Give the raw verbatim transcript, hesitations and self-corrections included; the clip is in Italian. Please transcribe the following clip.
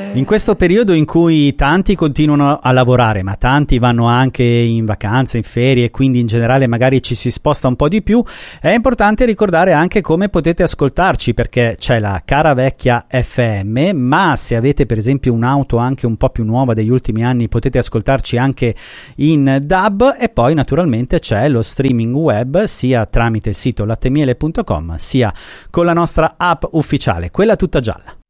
In questo periodo in cui tanti continuano a lavorare, ma tanti vanno anche in vacanze, in ferie, quindi in generale magari ci si sposta un po' di più, è importante ricordare anche come potete ascoltarci, perché c'è la cara vecchia F M, ma se avete per esempio un'auto anche un po' più nuova degli ultimi anni potete ascoltarci anche in D A B, e poi naturalmente c'è lo streaming web sia tramite il sito lattemiele punto com sia con la nostra app ufficiale, quella tutta gialla.